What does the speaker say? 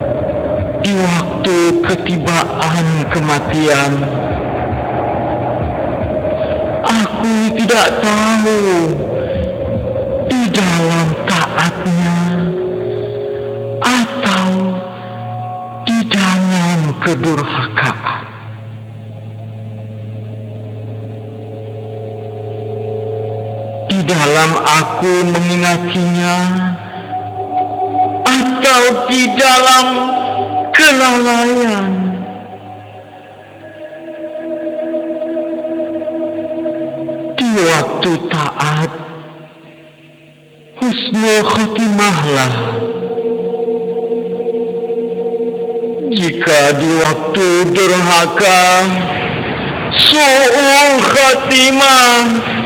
Di waktu ketibaan kematian, aku tidak tahu di dalam taatnya atau di dalam kedurhakaan. Di dalam aku mengingatinya atau di dalam kelalaian. Di waktu taat, husnul khotimahlah. Jika di waktu durhaka, su'ul khotimah.